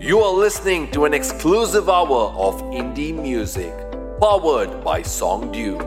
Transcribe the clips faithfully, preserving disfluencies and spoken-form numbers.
You are listening to an exclusive hour of indie music, powered by Songdew.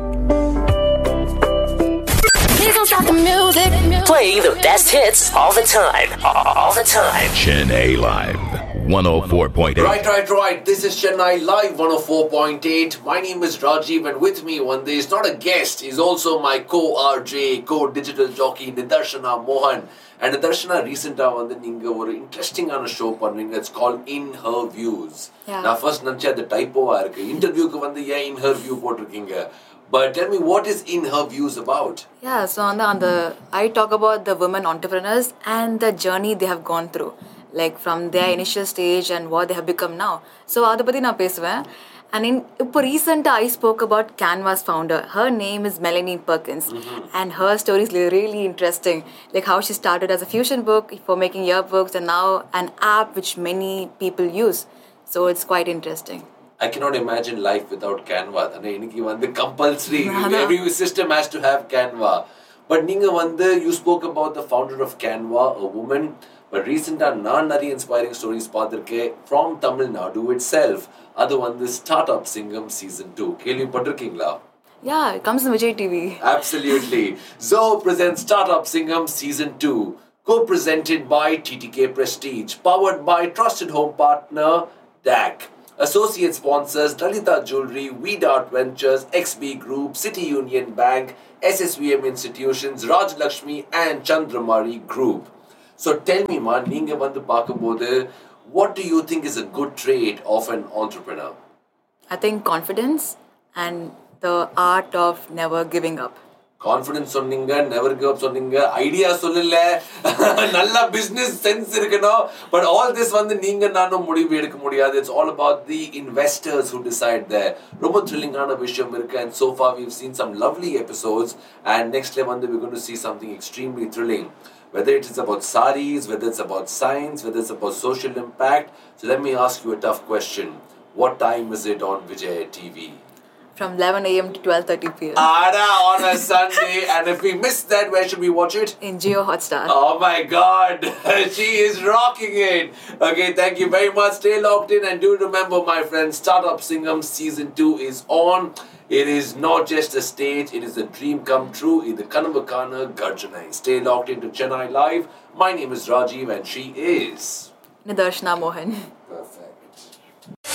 Please don't stop the music. Playing the best hits all the time. All the time. Chennai Live, one oh four point eight. Right, right, right. This is Chennai Live, one oh four point eight. My name is Rajiv, and with me one day is not a guest, he's also my co-R J, co-digital jockey, Nidarshana Mohan. And Nidarshana, recently வந்து நீங்க ஒரு இன்ட்ரெஸ்டிங்கான show பண்ணுவீங்க. It's called In Her Views. Yeah. நான் first நினைச்சேன் அது டைப்போவா இருக்கு. இன்டர்வியூக்கு வந்து ஏன் In Her View போட்டிருக்கீங்க? But tell me, what is In Her Views about? Yeah, so on the, on the I talk about the women entrepreneurs and the journey they have gone through, like from their initial stage and what they have become now. So அதை பத்தி நான் பேசுவேன். And in இப்போ recently I spoke about Canva's founder. Her name is Melanie Perkins, mm-hmm. and her story is really interesting. Like how she started as a fusion book for making yearbooks, and now an app which many people use. So it's quite interesting. I cannot imagine life without Canva. I mean, it's compulsory. Every system has to have Canva. But Ninga Vande, you spoke about the founder of Canva, a woman. But recently, நான் நிறைய inspiring stories பார்த்திருக்கேன் from Tamil Nadu itself. அது வந்து Startup Singham Season two. கேள்விப்பட்டிருக்கீங்களா? Yeah, it comes in Vijay T V. Absolutely. Zoho presents Startup Singham Season two. Co-presented by T T K Prestige. Powered by trusted home partner D A C. Associate sponsors Lalita Jewelry, Weedart Ventures, X B Group, City Union Bank, S S V M Institutions, Raj Lakshmi and Chandramari Group. So tell me, man, நீங்க வந்து பார்க்கும்போது, what do you think is a good trait of an entrepreneur? I think confidence and the art of never giving up. Confidence சொன்னீங்க, never give up சொன்னீங்க, idea சொல்லல, நல்ல business sense இருக்கணும். But all this வந்து நீங்க நானும் முடிவு எடுக்க முடியாது. It's all about the investors who decide there. ரொம்ப thrilling-ஆன விஷயம் இருக்கு, and so far we've seen some lovely episodes, and next time வந்து we're going to see something extremely thrilling. Whether it is about saris, whether it's about science, whether it's about social impact. So let me ask you a tough question. What time is it on Vijay T V? From eleven a.m. to twelve thirty p.m. Ada on a Sunday. And if we miss that, where should we watch it? In Jio Hotstar. Oh my God. She is rocking it. Okay, thank you very much. Stay locked in, and do remember, my friends, Startup Singham Season two is on. It is not just a stage, it is a dream come true. It's Kanavakana Garjanai. Stay locked into Chennai Live. My name is Rajiv, and she is Nidarshana Mohan.